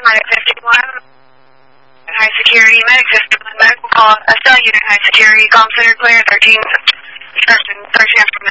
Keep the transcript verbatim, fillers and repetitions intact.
Medic fifty-one. High security, Medic fifty-one, medical call, a cell unit, high security, calm center clear, thirteen, thirteen, thirteen from